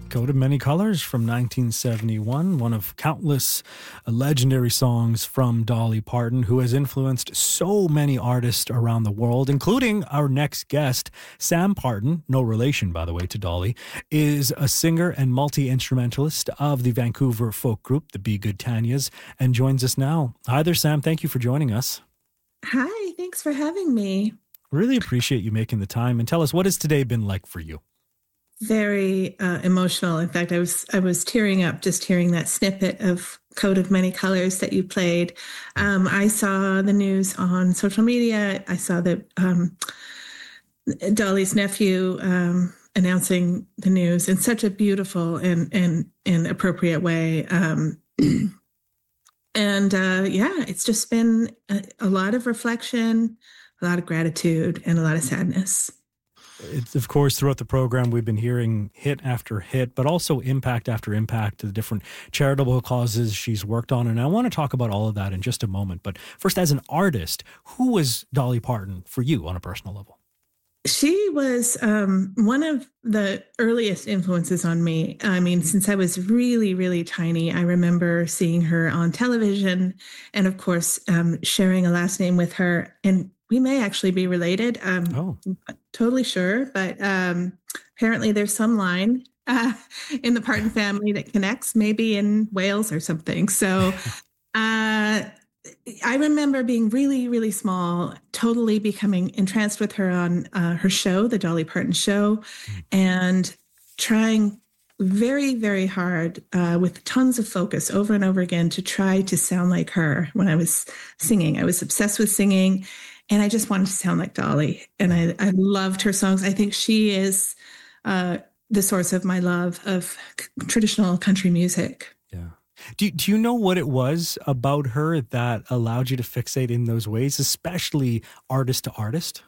Coat of Many Colors from 1971, one of countless legendary songs from Dolly Parton, who has influenced so many artists around the world, including our next guest. Sam Parton, no relation, by the way, to Dolly, is a singer and multi-instrumentalist of the Vancouver folk group, the Be Good Tanyas, and joins us now. Hi there, Sam. Thank you for joining us. Hi, thanks for having me. Really appreciate you making the time. And tell us, what has today been like for you? Very emotional. In fact, I was tearing up just hearing that snippet of Coat of Many Colors that you played. I saw the news on social media. I saw that Dolly's nephew announcing the news in such a beautiful and appropriate way. It's just been a lot of reflection, a lot of gratitude, and a lot of sadness. It's, of course, throughout the program, we've been hearing hit after hit, but also impact after impact to the different charitable causes she's worked on. And I want to talk about all of that in just a moment. But first, as an artist, who was Dolly Parton for you on a personal level? She was one of the earliest influences on me. I mean, since I was really, really tiny, I remember seeing her on television and, of course, sharing a last name with her. And we may actually be related. Totally sure. But apparently there's some line in the Parton family that connects, maybe in Wales or something. So I remember being really, really small, totally becoming entranced with her on her show, The Dolly Parton Show, and trying very, very hard with tons of focus over and over again to try to sound like her when I was singing. I was obsessed with singing. And I just wanted to sound like Dolly. And I loved her songs. I think she is the source of my love of traditional country music. Yeah. Do you know what it was about her that allowed you to fixate in those ways, especially artist to artist?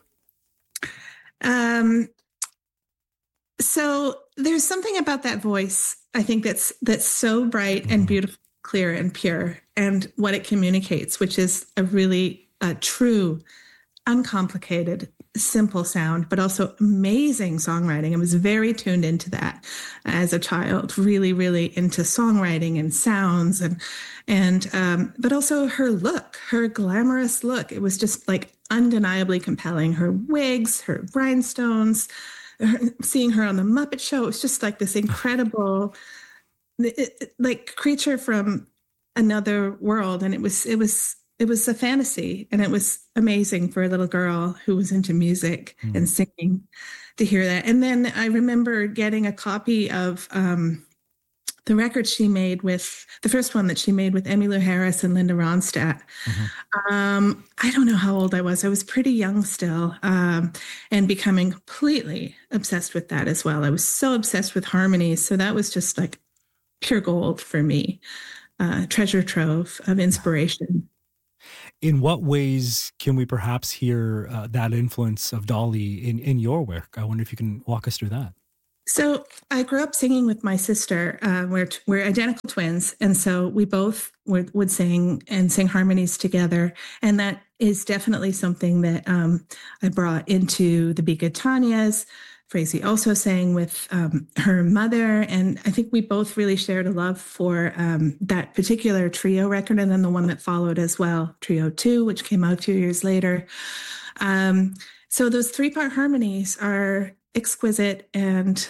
So there's something about that voice, I think, that's so bright and beautiful, clear and pure, and what it communicates, which is a really true, uncomplicated, simple sound, but also amazing songwriting. I was very tuned into that as a child, really, really into songwriting and sounds but also her look, her glamorous look. It was just like undeniably compelling. Her wigs, her rhinestones, seeing her on the Muppet Show. It was just like this incredible, like creature from another world. And it was a fantasy, and it was amazing for a little girl who was into music and singing to hear that. And then I remember getting a copy of the record she made with, the first one that she made with Emmylou Harris and Linda Ronstadt. I don't know how old I was. I was pretty young still, and becoming completely obsessed with that as well. I was so obsessed with harmonies. So that was just like pure gold for me, treasure trove of inspiration. In what ways can we perhaps hear that influence of Dolly in your work? I wonder if you can walk us through that. So I grew up singing with my sister. We're identical twins. And so we both would sing and sing harmonies together. And that is definitely something that I brought into the Be Good Tanyas. Frazee also sang with her mother. And I think we both really shared a love for that particular trio record, and then the one that followed as well, Trio 2, which came out 2 years later. So those three-part harmonies are exquisite. And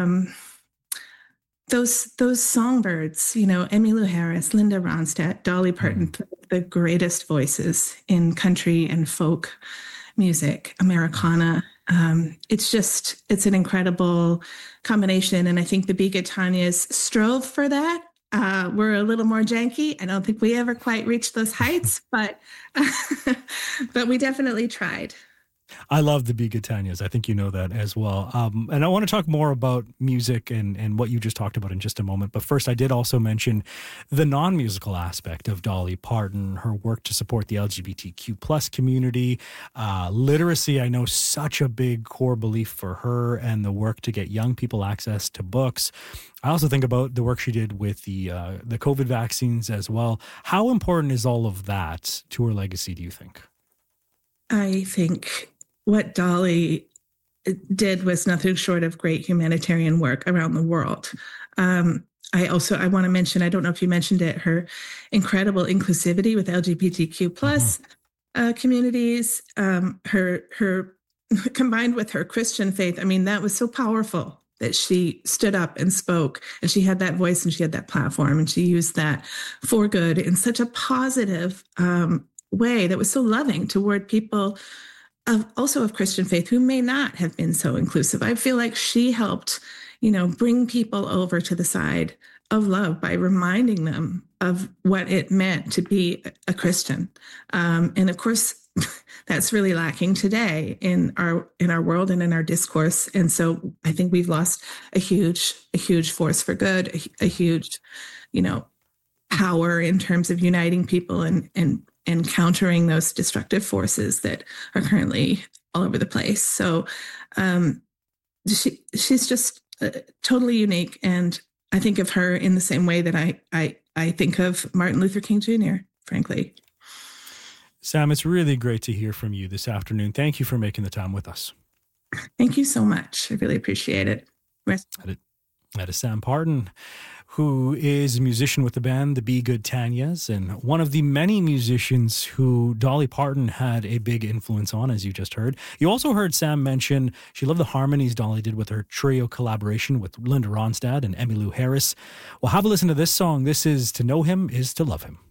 those songbirds, Emmylou Harris, Linda Ronstadt, Dolly Parton, the greatest voices in country and folk music, Americana. It's an incredible combination. And I think the Be Good Tanyas strove for that. We're a little more janky. I don't think we ever quite reached those heights, but we definitely tried. I love the Be Good Tanyas. I think you know that as well. And I want to talk more about music and what you just talked about in just a moment. But first, I did also mention the non-musical aspect of Dolly Parton, her work to support the LGBTQ plus community. Literacy, I know, such a big core belief for her, and the work to get young people access to books. I also think about the work she did with the COVID vaccines as well. How important is all of that to her legacy, do you think? I think what Dolly did was nothing short of great humanitarian work around the world. I want to mention, I don't know if you mentioned it, her incredible inclusivity with LGBTQ plus communities, her combined with her Christian faith. I mean, that was so powerful that she stood up and spoke, and she had that voice and she had that platform, and she used that for good in such a positive way that was so loving toward people also of Christian faith who may not have been so inclusive. I feel like she helped, bring people over to the side of love by reminding them of what it meant to be a Christian. And of course, that's really lacking today in our world and in our discourse. And so I think we've lost a huge force for good, a huge, power in terms of uniting people and countering those destructive forces that are currently all over the place. So she's just totally unique. And I think of her in the same way that I think of Martin Luther King Jr., frankly. Sam, it's really great to hear from you this afternoon. Thank you for making the time with us. Thank you so much. I really appreciate it. That is Sam Parton, who is a musician with the band The Be Good Tanyas, and one of the many musicians who Dolly Parton had a big influence on, as you just heard. You also heard Sam mention she loved the harmonies Dolly did with her trio collaboration with Linda Ronstadt and Emmylou Harris. Well, have a listen to this song. This is To Know Him Is to Love Him.